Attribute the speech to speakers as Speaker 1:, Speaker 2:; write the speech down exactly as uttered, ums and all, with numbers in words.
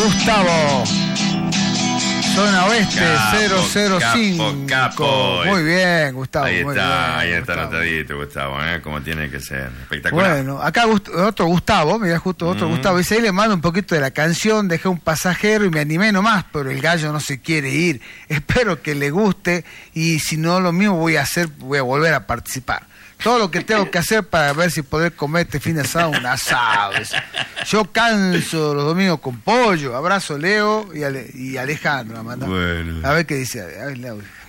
Speaker 1: Gustavo. Zona Oeste,
Speaker 2: Capo,
Speaker 1: cero cero cinco.
Speaker 2: capo, capo.
Speaker 1: Muy bien, Gustavo.
Speaker 2: Ahí
Speaker 1: muy
Speaker 2: está,
Speaker 1: bien,
Speaker 2: ahí está
Speaker 1: Gustavo.
Speaker 2: anotadito, Gustavo, ¿eh? Como tiene que ser. Espectacular.
Speaker 1: Bueno, acá Gust- otro Gustavo, mira, justo otro
Speaker 2: Mm.
Speaker 1: Gustavo. Dice, ahí le mando un poquito de la canción, dejé un pasajero y me animé nomás, pero el gallo no se quiere ir. Espero que le guste y si no, lo mismo voy a hacer, voy a volver a participar. Todo lo que tengo que hacer para ver si poder comer este fin de semana un asado. Dice. Yo canso los domingos con pollo. Abrazo Leo y, Ale- y Alejandro. Manda.
Speaker 2: Bueno.
Speaker 1: A ver qué dice. A ver, Leo.